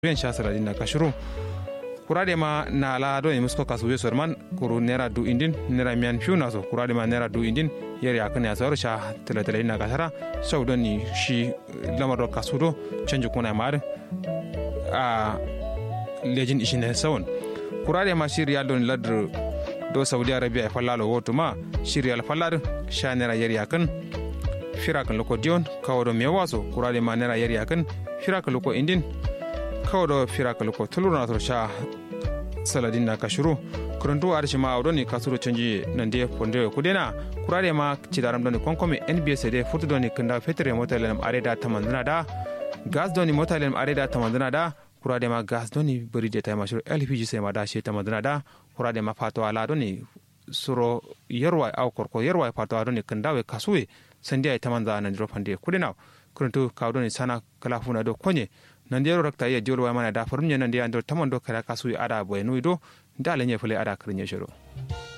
ben sha saladin na kashuru kurade ma na la do musko kasu we sorman kuru nera du indin nera mian fiu na so kurade ma nera du indin yeri akane asoro sha tele na kasara so do ni shi lamaro kasudo chanju kuna mar a legend ishine sawon kurade ma shi riyal don ladr do saudi arabia fallalo woto ma shi riyal fallar sha nera yeri akan firakan loko dion kawodo mewaso kurade ma nera yeri akan firakan loko indin kawodo firakan loko tuluna to sha saladin na kashuru kuruntu arshi ma awdoni kasuru canji nande ponde kudena kurade ma cidaram doni konkome nbs de futu doni kanda fetere motalem areda tamandana da gas doni motalem areda tamandana da kurade ma gas doni bari de tay mashuru lpg sai ma da she tamandana da kurade ma fato ala doni suro yerwa aw korko yerwa fato doni kanda we kasuwe sandi ay tamanda nan dropande kudena kuruntu kawdoni sana kala funa do konye nandero rakta ya jolo wa mana da farumnya nandi ando tamando kala kasu ada boy nuido dala nye fule ada krinya shiro